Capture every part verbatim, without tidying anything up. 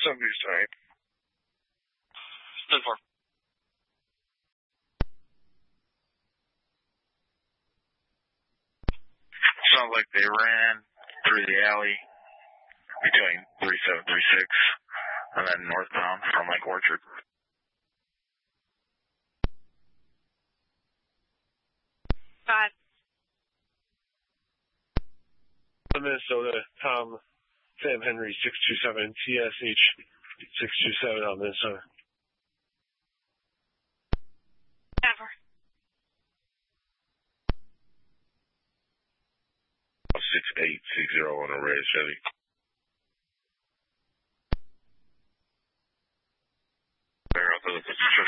Somebody's sorry. ten four. Sounds like they ran through the alley between three seven three six and then northbound from Lake Orchard. Five. Minnesota, Tom, Sam Henry, six two seven, T S H, six two seven on Minnesota. Never. six eight six zero on a red Chevy. Bear out the position.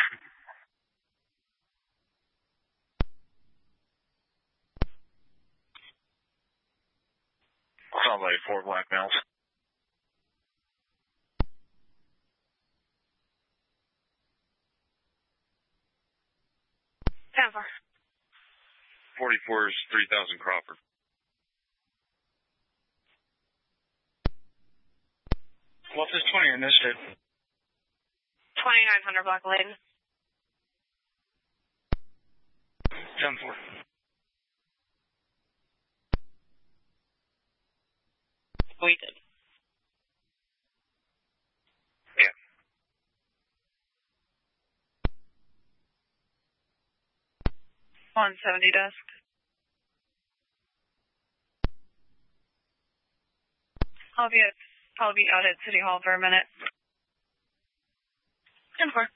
Sounds like four black males. Never. forty-four is three thousand Crawford. What's this twenty initiative? twenty-nine hundred Black Lane. ten four. We did. Yeah. one seventy desk. I'll be at, I'll be out at City Hall for a minute. ten four.